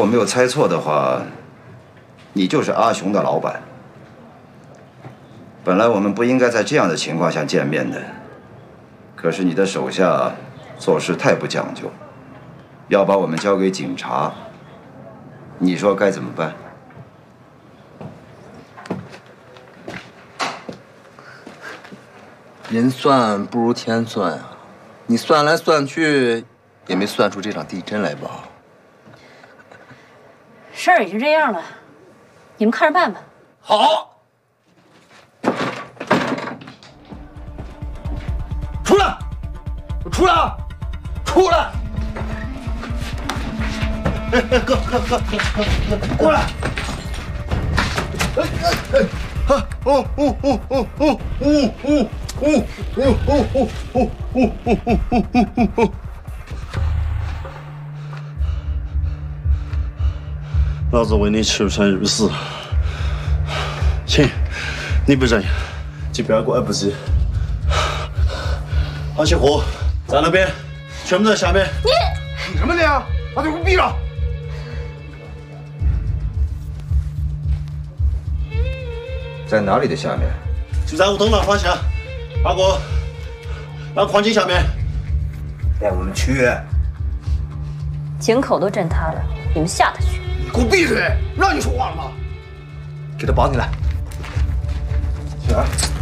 没有猜错的话，你就是阿雄的老板。本来我们不应该在这样的情况下见面的，可是你的手下做事太不讲究，要把我们交给警察，你说该怎么办？ 人算不如天算啊！你算来算去，也没算出这场地震来吧？ 事儿已经这样了，你们看着办吧。 好，出来，出来啊，出来！哎，哥，过来！ 老子为你吃穿入死，行，你不认，就不要过来不急。那些货在那边，全部在下面。 你什么你啊？把嘴给我闭上！ 在哪里的下面？ 就在梧桐那方向，那矿井下面。 带我们去。 井口都震塌了，你们下得去？ 你给我闭嘴！让你说话了吗？给他绑起来。 去哪？